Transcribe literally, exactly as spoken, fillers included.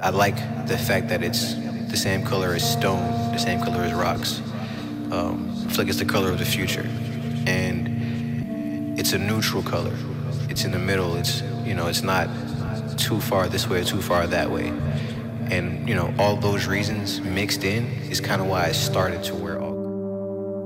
I like the fact that it's the same color as stone, the same color as rocks. Um, I feel like it's the color of the future, and it's a neutral color. It's in the middle. It's you know, it's not too far this way or too far that way. And you know, all those reasons mixed in is kind of why I started to wear all